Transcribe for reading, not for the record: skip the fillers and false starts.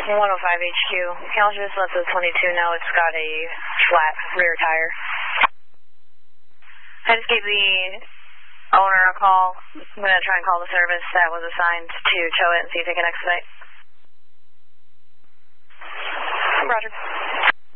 105 HQ. Can you just let the 22 know it's got a flat rear tire? I just gave the owner a call. I'm going to try and call the service that was assigned to tow it and see if they can expedite. Roger.